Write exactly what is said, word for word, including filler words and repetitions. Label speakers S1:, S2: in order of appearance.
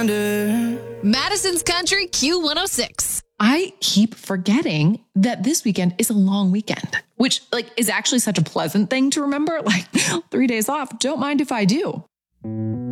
S1: wonder.
S2: Madison's Country Q one oh six.
S3: I keep forgetting that this weekend is a long weekend, which like is actually such a pleasant thing to remember. Like three days off. Don't mind if I do.